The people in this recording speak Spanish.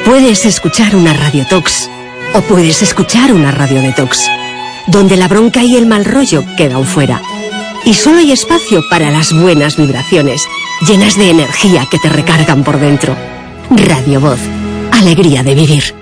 Puedes escuchar una radiotox o puedes escuchar una radiodetox, donde la bronca y el mal rollo quedan fuera. Y solo hay espacio para las buenas vibraciones, llenas de energía que te recargan por dentro. Radio Voz, alegría de vivir.